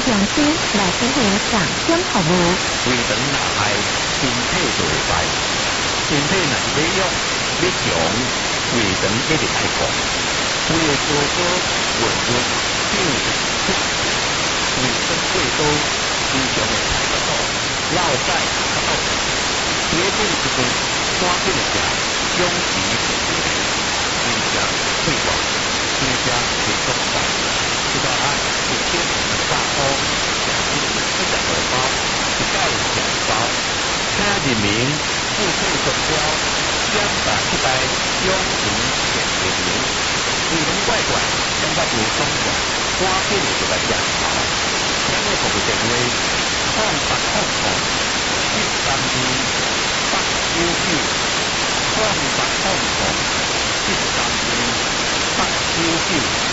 中心来进行上检服务。 胃肠若害，身体就会坏。身体若是要用要强，胃肠一定爱顾。胃的高高运运长出，胃肠过高，经常会排不到，落屎较到。血管一段赶紧的食，养脾补肾，先食退化，先食会中饭。一包ăn 1000、200块，食150包，一盖2包。请人民付费中标，检查一台养脾健胃灵，胃肠怪怪，感觉有爽爽，赶紧就来吃头。请我服务电话：0800-899-899，0800-899-899。